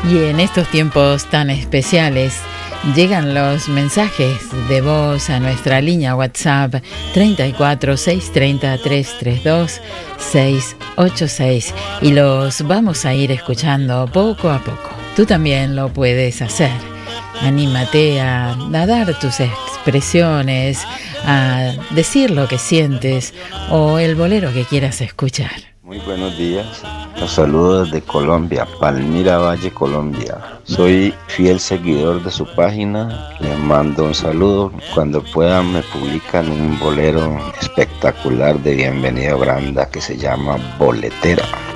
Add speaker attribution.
Speaker 1: Y en estos tiempos tan especiales llegan los mensajes de voz a nuestra línea WhatsApp 34 630 332 686 y los vamos a ir escuchando poco a poco. Tú también lo puedes hacer. Anímate a dar tus expresiones, a decir lo que sientes o el bolero que quieras escuchar.
Speaker 2: Muy buenos días, los saludo desde Colombia, Palmira Valle, Colombia. Soy fiel seguidor de su página, les mando un saludo. Cuando puedan me publican un bolero espectacular de Bienvenido Granda que se llama Boletera.